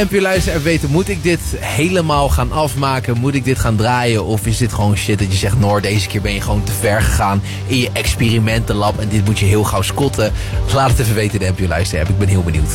NPO-luisteraar weten, moet ik dit helemaal gaan afmaken? Moet ik dit gaan draaien? Of is dit gewoon shit dat je zegt, Noor, deze keer ben je gewoon te ver gegaan in je experimentenlab en dit moet je heel gauw scotten? Dus laat het even weten in de NPO-luisteraar. Ik ben heel benieuwd.